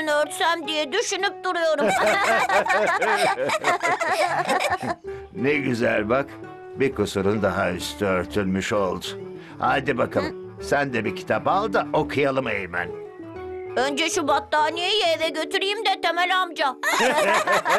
nereden örtsem diye düşünüp duruyorum. Ne güzel bak. Bir kusurun daha üstü örtülmüş oldu. Hadi bakalım. Sen de bir kitap al da okuyalım Eymen. Önce şu battaniyeyi eve götüreyim de Temel amca.